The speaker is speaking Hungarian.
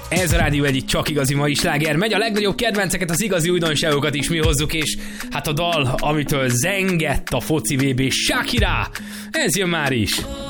Ez a rádió egyik csak igazi mai sláger. Megy a legnagyobb kedvenceket, az igazi újdonságokat is mi hozzuk, és hát a dal, amitől zengett a foci VB, Shakira, ez jön már is.